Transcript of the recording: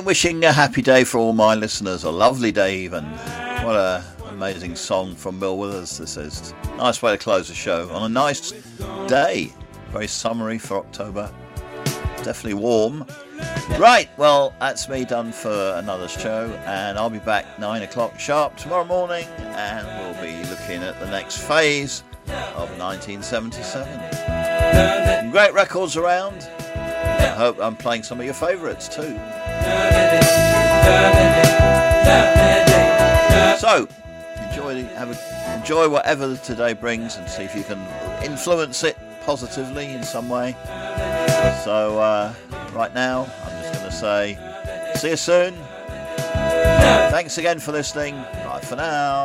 wishing a happy day for all my listeners, a lovely day even. What an amazing song from Bill Withers this is. Nice way to close the show on a nice day. Very summery for October. Definitely warm. Right, well, that's me done for another show, and I'll be back 9 o'clock sharp tomorrow morning, and we'll be looking at the next phase of 1977. Great records around. I hope I'm playing some of your favourites too. So, enjoy whatever today brings, and see if you can influence it positively in some way. So, right now, I'm just going to say, see you soon. Thanks again for listening. Bye for now.